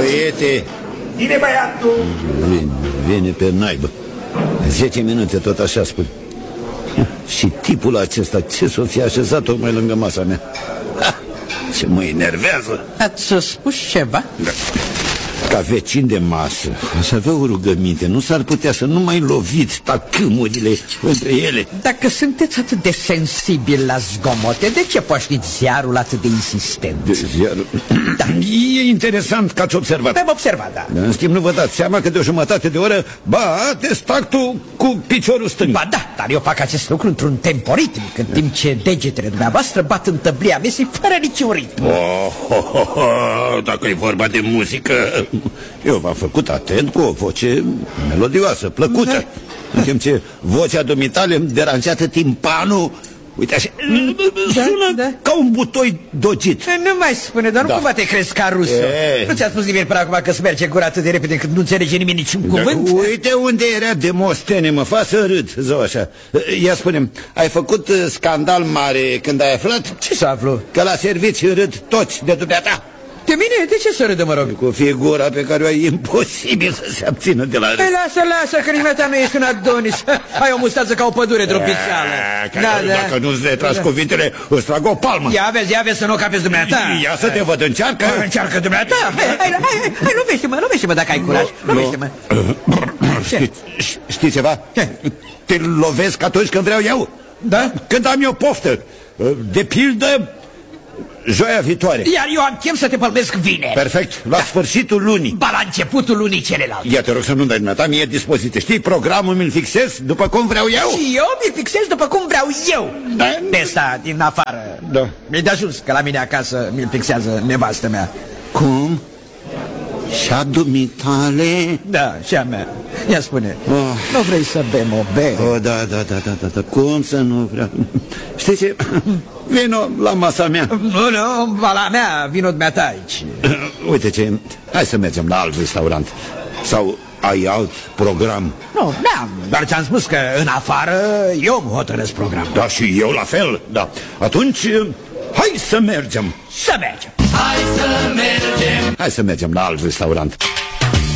Băiete! Vine băiatul! Vine pe naibă. 10 minute tot așa spune. Și tipul acesta, ce s-o fi așezat tocmai lângă masa mea? Ha, ce mă enervează. Ați spus ceva? Da. Ca vecin de masă aș avea o rugăminte. Nu s-ar putea să nu mai loviți tacâmurile între ele? Dacă sunteți atât de sensibil la zgomote, de ce poșniți ziarul atât de insistent? Ziarul? Da. E interesant că ați observat. Am observat, da. În schimb nu vă dați seama că de o jumătate de oră bateți tactul cu piciorul stâng. Ba da, dar eu fac acest lucru într-un tempo ritmic, în timp ce degetele dumneavoastră bat în tăblia mesei fără niciun ritm. Dacă e vorba de muzică, eu v-am făcut atent cu o voce melodioasă, plăcută. În timp ce vocea dumitale îmi deranjează timpanul. Uite așa, sună ca un butoi dogit. Nu mai spune, dar nu cumva te crezi ca rusă. Nu ți-a spus nimeni până acum că smerge gura atât de repede încât nu înțelege nimeni niciun cuvânt? Uite unde era Demostene, mă fac să râd, zău așa. Ia spune-mi, ai făcut scandal mare când ai aflat? Ce să aflu? Că la servici râd toți de dumneata. De mine? De ce să râdă, mă rog? Cu figura pe care o ai, imposibil să se abțină de la râs. Lasă, că nimeta nu ești un Adonis. Ai o mustață ca o pădure dropițeală. Dacă nu-ți retragi cuvintele, îți trag o palmă. Ia vezi să nu capeți dumneata. Ia să te văd, încearcă. Încearcă dumneata. Hai, lovește-mă dacă ai curaj. Lovește-mă. Știi ceva? Te lovesc atunci când vreau eu. Da? Când am eu poftă. De pildă, joia viitoare. Iar eu am chem să te pălbesc vineri. Perfect, la sfârșitul lunii. Ba la începutul lunii celelalte. Ia te rog să nu dai dumneata, mie dispoziție. Știi, programul mi-l fixez după cum vreau eu. Și eu mi-l fixez după cum vreau eu. Da? De asta, din afară. Da. Mi-e de ajuns că la mine acasă mi-l fixează nevastă mea. Cum? Și-a dumitale? Da, și-a mea. Ia spune, nu vrei să bem o bere? Da. Cum să nu vreau? Știi ce? Vino la masa mea. Nu, la mea, vino dumneata aici. Uite ce, hai să mergem la alt restaurant. Sau ai alt program? Nu, n-am, dar ți-am spus că în afară eu îmi hotărăsc program. Da, și eu la fel, da. Atunci, hai să mergem. Să mergem. Hai să mergem la alt restaurant.